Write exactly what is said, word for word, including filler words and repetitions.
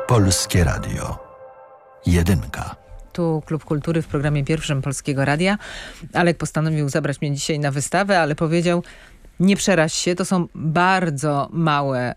Polskie Radio. Jedynka. Tu Klub Kultury w programie pierwszym Polskiego Radia. Alek postanowił zabrać mnie dzisiaj na wystawę, ale powiedział: nie przeraź się, to są bardzo małe